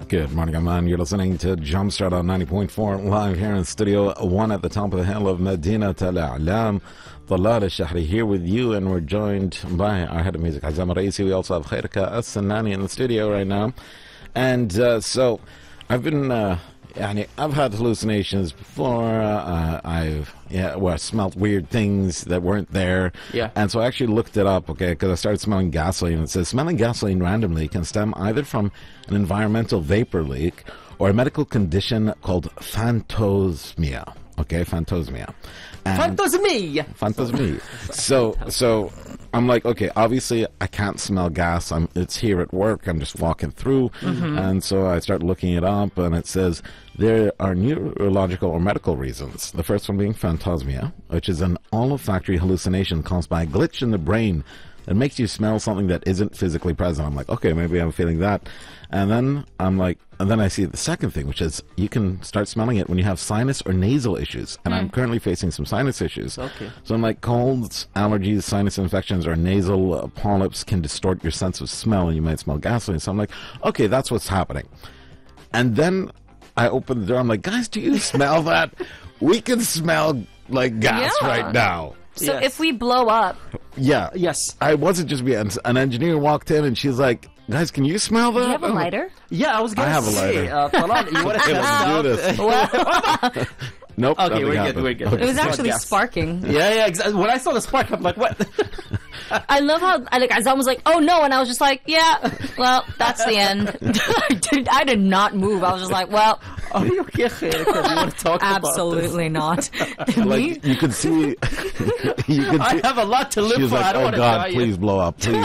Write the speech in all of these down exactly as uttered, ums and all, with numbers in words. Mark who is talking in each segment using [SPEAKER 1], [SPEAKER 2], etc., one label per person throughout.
[SPEAKER 1] Good morning, Amman. You're listening to Jumpstart on ninety point four live here in Studio one at the top of the hill of Medina Al-A'lam. Talal Al-Shahri here with you, and we're joined by our head of music, Azam Raisi. We also have Khairika As-Sanani in the studio right now. And uh, so I've been, uh, يعني, I've had hallucinations before. Uh, I've yeah, well, I smelt weird things that weren't there.
[SPEAKER 2] Yeah.
[SPEAKER 1] And so I actually looked it up, okay, because I started smelling gasoline. It says smelling gasoline randomly can stem either from an environmental vapor leak or a medical condition called phantosmia. Okay, phantosmia. And
[SPEAKER 2] Phantosmia.
[SPEAKER 1] Phantosmia. So, so I'm like, okay, obviously I can't smell gas. I'm, it's here at work. I'm just walking through. Mm-hmm. And so I start looking it up, and it says there are neurological or medical reasons. The first one being phantosmia, which is an olfactory hallucination caused by a glitch in the brain that makes you smell something that isn't physically present. I'm like, okay, maybe I'm feeling that. And then I'm like, and then I see the second thing, which is you can start smelling it when you have sinus or nasal issues. And mm. I'm currently facing some sinus issues.
[SPEAKER 2] Okay.
[SPEAKER 1] So I'm like, colds, allergies, sinus infections, or nasal uh, polyps can distort your sense of smell, and you might smell gasoline. So I'm like, okay, that's what's happening. And then I open the door. I'm like, guys, do you smell that? We can smell like gas
[SPEAKER 3] Yeah.
[SPEAKER 1] right now.
[SPEAKER 3] So
[SPEAKER 2] Yes.
[SPEAKER 3] if we blow up,
[SPEAKER 1] Yeah.
[SPEAKER 2] Yes.
[SPEAKER 1] I wasn't just being an engineer walked in, and she's like, guys, can you smell that?
[SPEAKER 3] do you have a
[SPEAKER 1] I'm like,
[SPEAKER 3] lighter?
[SPEAKER 2] Yeah, I was gonna
[SPEAKER 1] I have a
[SPEAKER 2] say,
[SPEAKER 1] lighter.
[SPEAKER 2] uh, Talal, you want to
[SPEAKER 1] Okay,
[SPEAKER 2] test
[SPEAKER 1] let's do
[SPEAKER 2] out?
[SPEAKER 1] this.
[SPEAKER 3] Well,
[SPEAKER 1] Nope.
[SPEAKER 2] Okay,
[SPEAKER 1] nothing
[SPEAKER 2] we're good,
[SPEAKER 1] happened.
[SPEAKER 2] we're good.
[SPEAKER 1] Okay.
[SPEAKER 3] it was
[SPEAKER 2] It's not
[SPEAKER 3] actually
[SPEAKER 2] gas.
[SPEAKER 3] sparking.
[SPEAKER 2] Yeah, yeah, exactly. When I saw the spark, I'm like, what?
[SPEAKER 3] I love how I, like Azam was like, "Oh no," and I was just like, "Yeah, well, that's the end." I, did, I did not move. I was just like, "Well,
[SPEAKER 2] Are you okay, Khairika? You want to talk about this?
[SPEAKER 3] absolutely not." Me?
[SPEAKER 1] Like, you could see. you could
[SPEAKER 2] I
[SPEAKER 1] see.
[SPEAKER 2] have a lot to live
[SPEAKER 1] She was
[SPEAKER 2] for. I
[SPEAKER 1] like,
[SPEAKER 2] don't
[SPEAKER 1] oh
[SPEAKER 2] want to die
[SPEAKER 1] God, please blow up, please.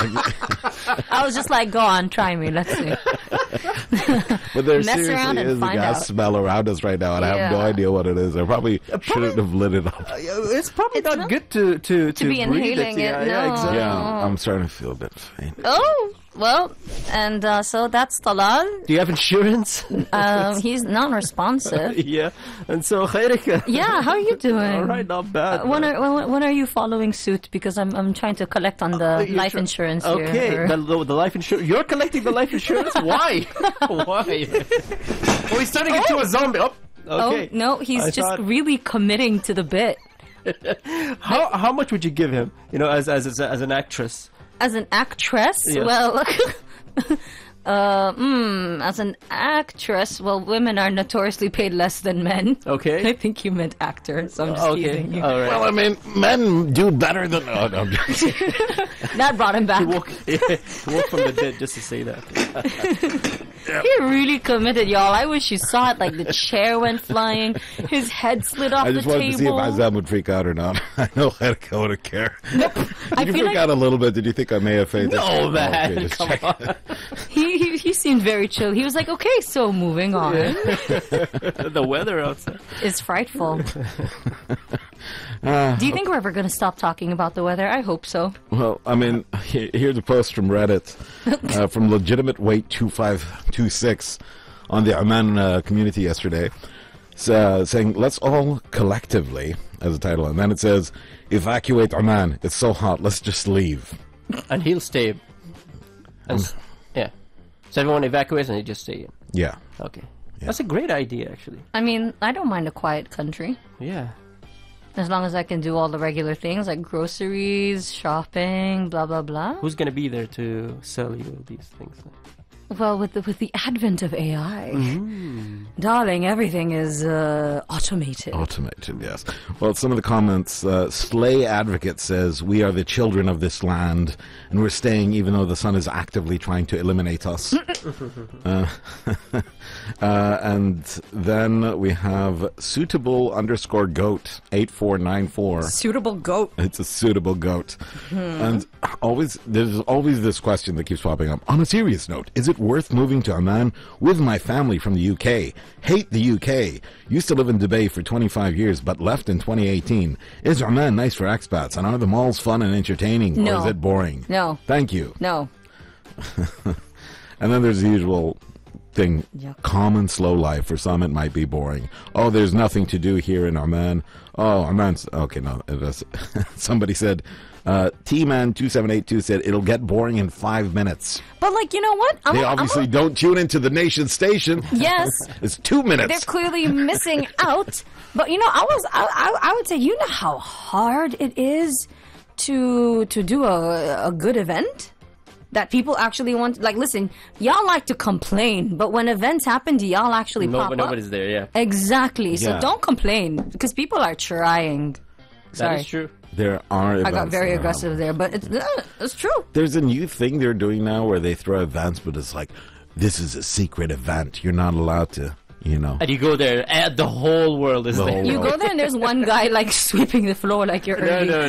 [SPEAKER 3] I was just like, "Go on, try me. Let's see."
[SPEAKER 1] But there
[SPEAKER 3] Mess
[SPEAKER 1] seriously
[SPEAKER 3] around and
[SPEAKER 1] is a
[SPEAKER 3] find
[SPEAKER 1] gas
[SPEAKER 3] out.
[SPEAKER 1] smell around us right now, and I have no
[SPEAKER 3] Yeah.
[SPEAKER 1] idea what it is. I probably, shouldn't have lit it up.
[SPEAKER 2] It's probably
[SPEAKER 3] It's
[SPEAKER 2] not,
[SPEAKER 3] not-
[SPEAKER 2] good to to to,
[SPEAKER 3] be
[SPEAKER 2] breathe
[SPEAKER 3] inhaling
[SPEAKER 2] it.
[SPEAKER 3] it,
[SPEAKER 2] Yeah, yeah,
[SPEAKER 3] no.
[SPEAKER 2] exactly.
[SPEAKER 1] Yeah, I'm starting to feel a bit faint.
[SPEAKER 3] Oh well, and uh, so that's Talal.
[SPEAKER 2] Do you have insurance?
[SPEAKER 3] Um, he's non-responsive.
[SPEAKER 2] Yeah, and so Khairika.
[SPEAKER 3] Yeah, how are you doing?
[SPEAKER 2] All right, not bad.
[SPEAKER 3] Uh, when
[SPEAKER 2] man.
[SPEAKER 3] are when, when are you following suit? Because I'm I'm trying to collect on the
[SPEAKER 2] Uh, you're
[SPEAKER 3] life
[SPEAKER 2] tr-
[SPEAKER 3] insurance
[SPEAKER 2] Okay,
[SPEAKER 3] here.
[SPEAKER 2] the, the, the life insurance. You're collecting the life insurance? Why? Why? Oh, he's turning into a zombie. Oh, okay.
[SPEAKER 3] Oh no, he's
[SPEAKER 2] I
[SPEAKER 3] just
[SPEAKER 2] thought-
[SPEAKER 3] really committing to the bit.
[SPEAKER 2] How how much would you give him? You know, as as as, as an actress.
[SPEAKER 3] As an actress,
[SPEAKER 2] Yes.
[SPEAKER 3] well, uh, mm, as an actress, well, women are notoriously paid less than men.
[SPEAKER 2] Okay.
[SPEAKER 3] I think you meant actor, so I'm just
[SPEAKER 2] Okay.
[SPEAKER 3] teasing you.
[SPEAKER 2] All right.
[SPEAKER 1] Well, I mean, men do better than. Oh, no, I'm just-
[SPEAKER 3] That brought him back.
[SPEAKER 2] Walk, yeah, walk from the dead just to say that.
[SPEAKER 3] He really committed, y'all. I wish you saw it. Like the chair went flying, his head slid off
[SPEAKER 1] I
[SPEAKER 3] the
[SPEAKER 1] just wanted to see if
[SPEAKER 3] table.
[SPEAKER 1] Azam would freak out or not. I know Khairika wouldn't care.
[SPEAKER 3] Nope. I
[SPEAKER 1] Did you
[SPEAKER 3] feel
[SPEAKER 1] freak
[SPEAKER 3] like
[SPEAKER 1] out a little bit? Did you think I may have fainted?
[SPEAKER 2] No,
[SPEAKER 1] Oh,
[SPEAKER 2] man.
[SPEAKER 1] okay, just
[SPEAKER 2] Come
[SPEAKER 1] check.
[SPEAKER 2] on.
[SPEAKER 3] he, he he seemed very chill. He was like, okay, so moving on.
[SPEAKER 2] The weather outside.
[SPEAKER 3] It's frightful.
[SPEAKER 1] Uh,
[SPEAKER 3] Do you think we're ever going to stop talking about the weather? I hope so.
[SPEAKER 1] Well, I mean, he- here's a post from Reddit uh, from Legitimate Weight two five two six on the Amman uh, community yesterday, s- uh, saying, let's all collectively, as a title, and then it says, evacuate Amman. It's so hot. Let's just leave.
[SPEAKER 2] And he'll stay. And, s- yeah. So everyone evacuates and they just stay in.
[SPEAKER 1] Yeah.
[SPEAKER 2] Okay. That's a great idea, actually.
[SPEAKER 3] I mean, I don't mind a quiet country.
[SPEAKER 2] Yeah.
[SPEAKER 3] As long as I can do all the regular things like groceries, shopping, blah, blah, blah.
[SPEAKER 2] Who's gonna be there to sell you these things?
[SPEAKER 3] Well, with the, with the advent of A I, darling, everything is uh, automated.
[SPEAKER 1] Automated, yes. Well, some of the comments, uh, Slay Advocate says, we are the children of this land, and we're staying even though the sun is actively trying to eliminate us. uh, uh, and then we have suitable underscore goat, eight four nine four.
[SPEAKER 3] Suitable goat.
[SPEAKER 1] It's a suitable goat. And always, there's always this question that keeps popping up. On a serious note, is it worth moving to Amman with my family from the U K? Hate the U K. Used to live in Dubai for twenty-five years, but left in twenty eighteen. Is Amman nice for expats? And are the malls fun and entertaining?
[SPEAKER 3] No.
[SPEAKER 1] Or is it boring?
[SPEAKER 3] No.
[SPEAKER 1] Thank you.
[SPEAKER 3] No.
[SPEAKER 1] And then there's the usual thing,
[SPEAKER 3] Yuck.
[SPEAKER 1] calm and slow life. For some, it might be boring. Oh, there's nothing to do here in Amman. Oh, Amman's okay. No, it is. Somebody said Uh, T-Man two seven eight two said it'll get boring in five minutes.
[SPEAKER 3] But like, you know what? I'm
[SPEAKER 1] They
[SPEAKER 3] a- I'm
[SPEAKER 1] obviously
[SPEAKER 3] a-
[SPEAKER 1] don't tune into the nation station.
[SPEAKER 3] Yes.
[SPEAKER 1] It's two minutes.
[SPEAKER 3] They're clearly missing out. But you know, I was I, I I would say, you know how hard it is to to do a a good event that people actually want. Like, listen, y'all like to complain, but when events happen, do y'all actually
[SPEAKER 2] No,
[SPEAKER 3] pop
[SPEAKER 2] but
[SPEAKER 3] up?
[SPEAKER 2] nobody's there. Yeah,
[SPEAKER 3] Exactly. So
[SPEAKER 1] Yeah.
[SPEAKER 3] don't complain because people are trying. Sorry.
[SPEAKER 2] that is true.
[SPEAKER 1] There are
[SPEAKER 3] I
[SPEAKER 1] events
[SPEAKER 3] got very
[SPEAKER 1] that are
[SPEAKER 3] aggressive there, but it's, uh, it's true.
[SPEAKER 1] There's a new thing they're doing now where they throw events, but it's like, this is a secret event. You're not allowed to, you know.
[SPEAKER 2] And you go there, and the whole world is
[SPEAKER 1] The
[SPEAKER 2] there.
[SPEAKER 1] whole
[SPEAKER 3] You
[SPEAKER 1] world.
[SPEAKER 3] go there and there's one guy like sweeping the floor like you're
[SPEAKER 2] No,
[SPEAKER 3] early.
[SPEAKER 2] no,